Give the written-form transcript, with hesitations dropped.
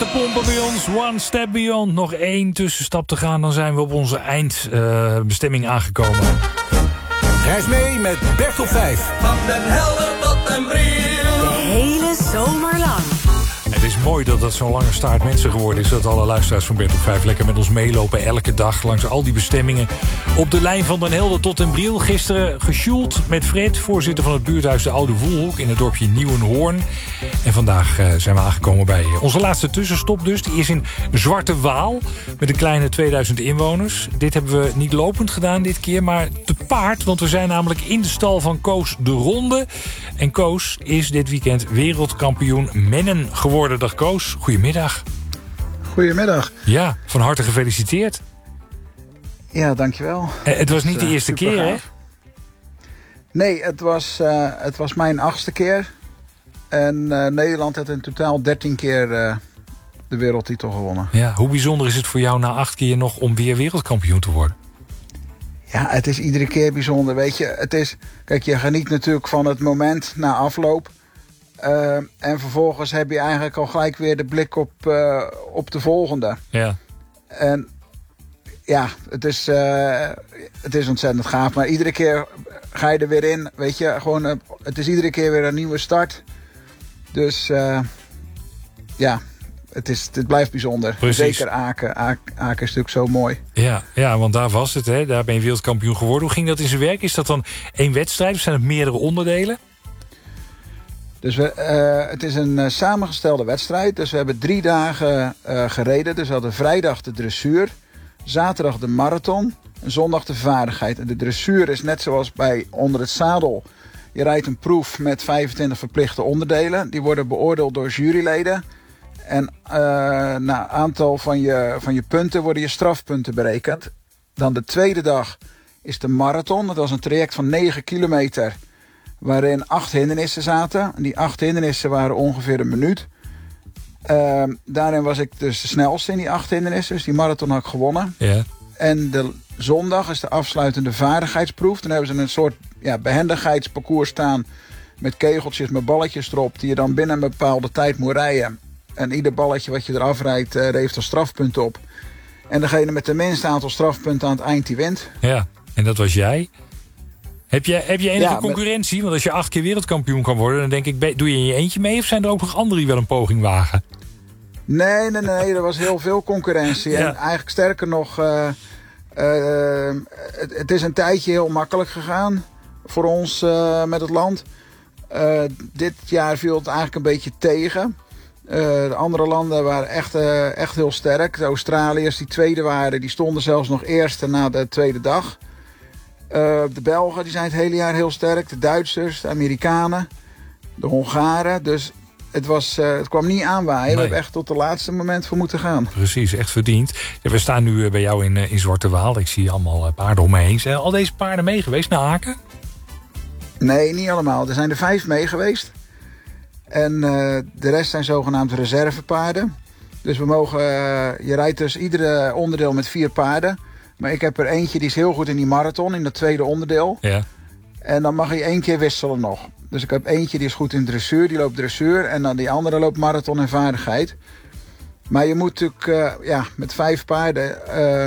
pompen bij ons. One step beyond. Nog 1 tussenstap te gaan. Dan zijn we op onze eindbestemming aangekomen. Reis mee met Bert op 5. Van Den Helder tot Den Briel. De hele zomer lang. Het is mooi dat dat zo'n lange staart mensen geworden is. Dat alle luisteraars van Bert op 5 lekker met ons meelopen. Elke dag langs al die bestemmingen. Op de lijn van Den Helder tot Den Briel. Gisteren gesjoeld met Fred, voorzitter van het buurthuis De Oude Woelhoek in het dorpje Nieuwenhoorn. En vandaag zijn we aangekomen bij onze laatste tussenstop dus. Die is in Zwarte Waal met een kleine 2000 inwoners. Dit hebben we niet lopend gedaan dit keer, maar te paard. Want we zijn namelijk in de stal van Koos de Ronde. En Koos is dit weekend wereldkampioen mennen geworden. Dag Koos, goedemiddag. Goedemiddag. Ja, van harte gefeliciteerd. Ja, dankjewel. Het was niet de eerste keer, hè? Nee, het was mijn 8e keer. En Nederland heeft in totaal 13 keer de wereldtitel gewonnen. Ja, hoe bijzonder is het voor jou na 8 keer nog om weer wereldkampioen te worden? Ja, het is iedere keer bijzonder, weet je. Kijk, je geniet natuurlijk van het moment na afloop. En vervolgens heb je eigenlijk al gelijk weer de blik op de volgende. Ja. En ja, het is ontzettend gaaf. Maar iedere keer ga je er weer in. Weet je, gewoon, het is iedere keer weer een nieuwe start. Dus ja, het blijft bijzonder. Precies. Zeker Aken. Aken is natuurlijk zo mooi. Ja, want daar was het, hè? Daar ben je wereldkampioen geworden. Hoe ging dat in zijn werk? Is dat dan 1 wedstrijd of zijn het meerdere onderdelen? Dus het is een samengestelde wedstrijd. Dus we hebben 3 dagen gereden. Dus we hadden vrijdag de dressuur, zaterdag de marathon en zondag de vaardigheid. En de dressuur is net zoals bij onder het zadel. Je rijdt een proef met 25 verplichte onderdelen. Die worden beoordeeld door juryleden. En na aantal van je punten worden je strafpunten berekend. Dan de tweede dag is de marathon. Dat was een traject van 9 kilometer... waarin 8 hindernissen zaten. En die 8 hindernissen waren ongeveer 1 minuut. Daarin was ik dus de snelste in die 8 hindernissen. Dus die marathon had ik gewonnen. Ja. En de zondag is de afsluitende vaardigheidsproef. Dan hebben ze een soort behendigheidsparcours staan... met kegeltjes, met balletjes erop... die je dan binnen een bepaalde tijd moet rijden. En ieder balletje wat je eraf rijdt, heeft er strafpunten op. En degene met de minste aantal strafpunten aan het eind, die wint. Ja, en dat was jij. Heb je enige concurrentie? Want als je 8 keer wereldkampioen kan worden... dan denk ik, doe je in je eentje mee... of zijn er ook nog anderen die wel een poging wagen? Nee, er was heel veel concurrentie. Ja. En eigenlijk sterker nog... het is een tijdje heel makkelijk gegaan... voor ons met het land. Dit jaar viel het eigenlijk een beetje tegen. De andere landen waren echt heel sterk. De Australiërs die tweede waren... die stonden zelfs nog eerste na de tweede dag... de Belgen die zijn het hele jaar heel sterk. De Duitsers, de Amerikanen, de Hongaren. Dus het kwam niet aanwaaien. Nee. We hebben echt tot het laatste moment voor moeten gaan. Precies, echt verdiend. Ja, we staan nu bij jou in Zwarte Waal. Ik zie allemaal paarden om me heen. Zijn al deze paarden mee geweest naar Aken? Nee, niet allemaal. Er zijn er 5 mee geweest. En de rest zijn zogenaamd reservepaarden. Dus je rijdt dus iedere onderdeel met 4 paarden... Maar ik heb er eentje die is heel goed in die marathon, in dat tweede onderdeel. Ja. En dan mag je 1 keer wisselen nog. Dus ik heb eentje die is goed in dressuur, die loopt dressuur. En dan die andere loopt marathon en vaardigheid. Maar je moet natuurlijk met 5 paarden